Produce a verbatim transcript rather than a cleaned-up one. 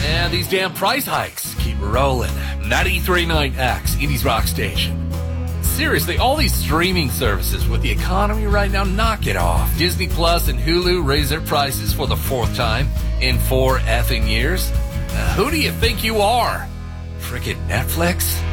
Yeah, these damn price hikes keep rolling. ninety-three point nine X, Indies Rock Station. Seriously, all these streaming services with the economy right now, knock it off. Disney Plus and Hulu raise their prices for the fourth time in four effing years. Uh, who do you think you are? Frickin' Netflix?